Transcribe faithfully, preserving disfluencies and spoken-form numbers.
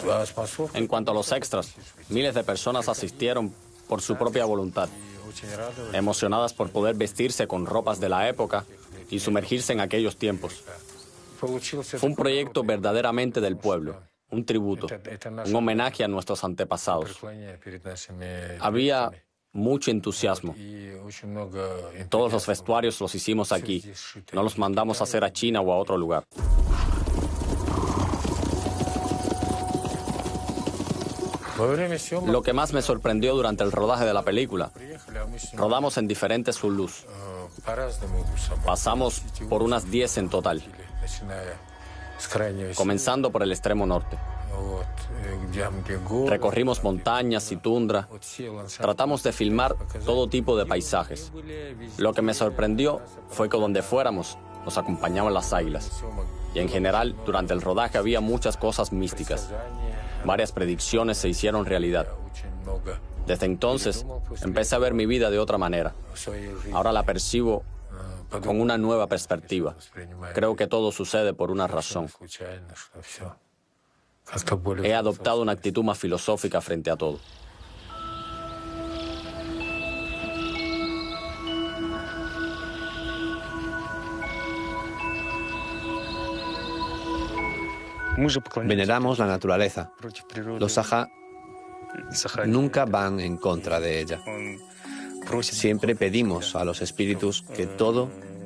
En cuanto a los extras, miles de personas asistieron por su propia voluntad, emocionadas por poder vestirse con ropas de la época y sumergirse en aquellos tiempos. Fue un proyecto verdaderamente del pueblo, un tributo, un homenaje a nuestros antepasados. Había mucho entusiasmo. Todos los vestuarios los hicimos aquí, no los mandamos a hacer a China o a otro lugar. Lo que más me sorprendió durante el rodaje de la película, rodamos en diferentes Zulús. Pasamos por unas diez en total, comenzando por el extremo norte. Recorrimos montañas y tundra. Tratamos de filmar todo tipo de paisajes. Lo que me sorprendió fue que donde fuéramos nos acompañaban las águilas. Y en general, durante el rodaje había muchas cosas místicas. Varias predicciones se hicieron realidad. Desde entonces, empecé a ver mi vida de otra manera. Ahora la percibo con una nueva perspectiva. Creo que todo sucede por una razón. He adoptado una actitud más filosófica frente a todo. Veneramos la naturaleza. Los Saja nunca van en contra de ella. Siempre pedimos a los espíritus que todo